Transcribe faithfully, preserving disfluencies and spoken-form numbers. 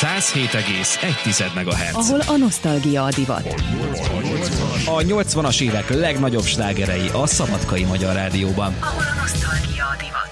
száz hét egész egy megahertz. Ahol a nosztalgia a divat. A nyolcvanas évek legnagyobb slágerei a Szabadkai Magyar Rádióban. Ahol a nosztalgia a divat.